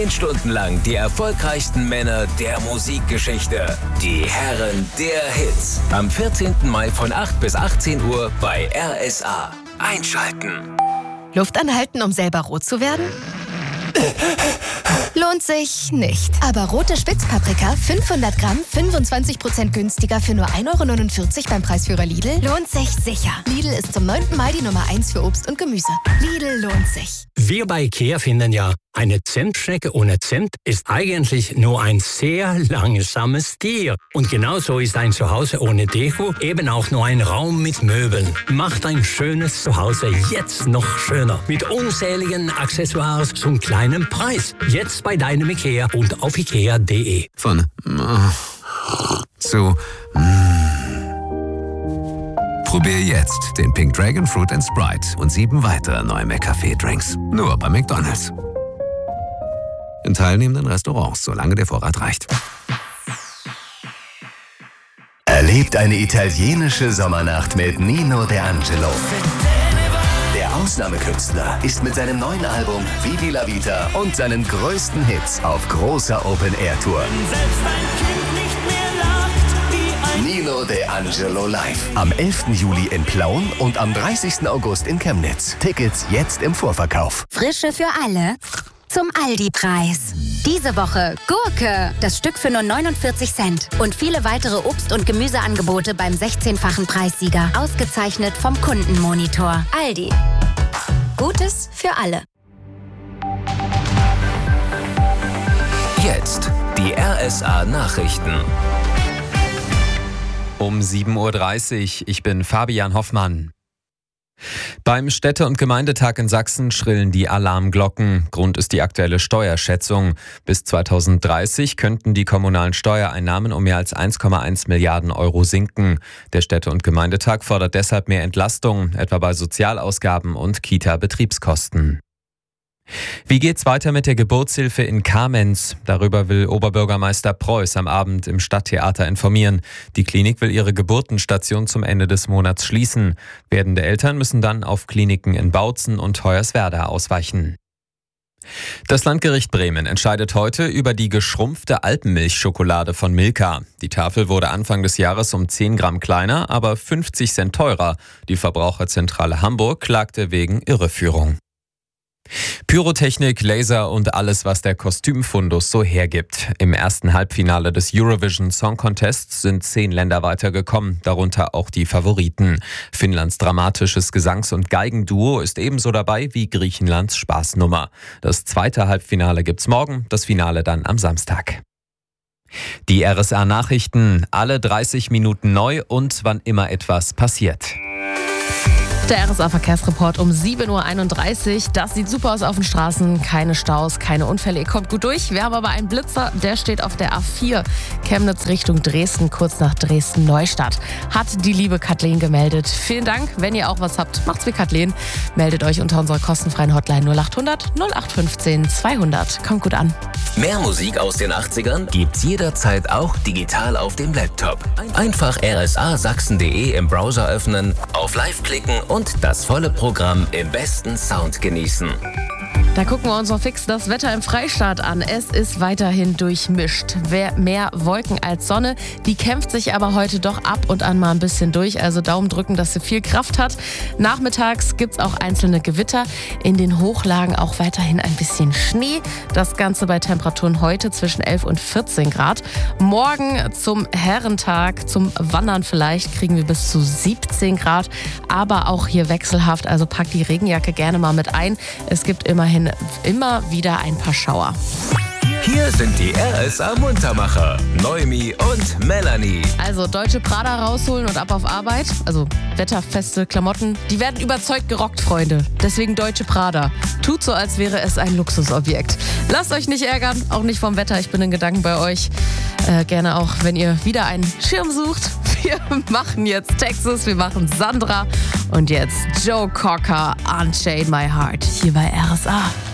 10 Stunden lang die erfolgreichsten Männer der Musikgeschichte. Die Herren der Hits. Am 14. Mai von 8 bis 18 Uhr bei RSA. Einschalten. Luft anhalten, um selber rot zu werden? Lohnt sich nicht. Aber rote Spitzpaprika, 500 Gramm, 25% günstiger für nur 1,49 € beim Preisführer Lidl, lohnt sich sicher. Lidl ist zum 9. Mal die Nummer 1 für Obst und Gemüse. Lidl lohnt sich. Wir bei IKEA finden ja, eine Zentschnecke ohne Zent ist eigentlich nur ein sehr langsames Tier. Und genauso ist ein Zuhause ohne Deko eben auch nur ein Raum mit Möbeln. Macht ein schönes Zuhause jetzt noch schöner. Mit unzähligen Accessoires zum kleinen Preis. Jetzt bei deinem IKEA und auf ikea.de. Von zu Probier jetzt den Pink Dragon Fruit & Sprite und 7 weitere neue McCafé-Drinks. Nur bei McDonald's. In teilnehmenden Restaurants, solange der Vorrat reicht. Erlebt eine italienische Sommernacht mit Nino De Angelo. Der Ausnahmekünstler ist mit seinem neuen Album Vivi la Vita und seinen größten Hits auf großer Open-Air-Tour. Nino De Angelo live. Am 11. Juli in Plauen und am 30. August in Chemnitz. Tickets jetzt im Vorverkauf. Frische für alle zum Aldi-Preis. Diese Woche Gurke, das Stück für nur 49 Cent. Und viele weitere Obst- und Gemüseangebote beim 16-fachen Preissieger. Ausgezeichnet vom Kundenmonitor. Aldi. Gutes für alle. Jetzt die RSA Nachrichten. Um 7.30 Uhr, ich bin Fabian Hoffmann. Beim Städte- und Gemeindetag in Sachsen schrillen die Alarmglocken. Grund ist die aktuelle Steuerschätzung. Bis 2030 könnten die kommunalen Steuereinnahmen um mehr als 1,1 Milliarden Euro sinken. Der Städte- und Gemeindetag fordert deshalb mehr Entlastung, etwa bei Sozialausgaben und Kita-Betriebskosten. Wie geht's weiter mit der Geburtshilfe in Kamenz? Darüber will Oberbürgermeister Preuß am Abend im Stadttheater informieren. Die Klinik will ihre Geburtenstation zum Ende des Monats schließen. Werdende Eltern müssen dann auf Kliniken in Bautzen und Hoyerswerda ausweichen. Das Landgericht Bremen entscheidet heute über die geschrumpfte Alpenmilchschokolade von Milka. Die Tafel wurde Anfang des Jahres um 10 Gramm kleiner, aber 50 Cent teurer. Die Verbraucherzentrale Hamburg klagte wegen Irreführung. Pyrotechnik, Laser und alles, was der Kostümfundus so hergibt. Im ersten Halbfinale des Eurovision Song Contests sind 10 Länder weitergekommen, darunter auch die Favoriten. Finnlands dramatisches Gesangs- und Geigenduo ist ebenso dabei wie Griechenlands Spaßnummer. Das zweite Halbfinale gibt's morgen, das Finale dann am Samstag. Die RSA Nachrichten, alle 30 Minuten neu und wann immer etwas passiert. Der RSA-Verkehrsreport um 7.31 Uhr. Das sieht super aus auf den Straßen. Keine Staus, keine Unfälle. Ihr kommt gut durch. Wir haben aber einen Blitzer, der steht auf der A4. Chemnitz Richtung Dresden, kurz nach Dresden-Neustadt. Hat die liebe Kathleen gemeldet. Vielen Dank. Wenn ihr auch was habt, macht's wie Kathleen. Meldet euch unter unserer kostenfreien Hotline 0800 0815 200. Kommt gut an. Mehr Musik aus den 80ern gibt's jederzeit auch digital auf dem Laptop. Einfach rsasachsen.de im Browser öffnen, auf Live klicken und das volle Programm im besten Sound genießen. Da gucken wir uns noch fix das Wetter im Freistaat an. Es ist weiterhin durchmischt. Mehr Wolken als Sonne. Die kämpft sich aber heute doch ab und an mal ein bisschen durch. Also Daumen drücken, dass sie viel Kraft hat. Nachmittags gibt es auch einzelne Gewitter. In den Hochlagen auch weiterhin ein bisschen Schnee. Das Ganze bei Temperaturen heute zwischen 11 und 14 Grad. Morgen zum Herrentag, zum Wandern vielleicht, kriegen wir bis zu 17 Grad. Aber auch hier wechselhaft. Also packt die Regenjacke gerne mal mit ein. Es gibt immerhin immer wieder ein paar Schauer. Hier sind die RSA Muntermacher, Noemi und Melanie. Also deutsche Prada rausholen und ab auf Arbeit. Also wetterfeste Klamotten, die werden überzeugt gerockt, Freunde. Deswegen deutsche Prada. Tut so, als wäre es ein Luxusobjekt. Lasst euch nicht ärgern, auch nicht vom Wetter. Ich bin in Gedanken bei euch. Gerne auch, wenn ihr wieder einen Schirm sucht. Wir machen jetzt Texas, wir machen Sandra und jetzt Joe Cocker, Unchain My Heart, hier bei RSA.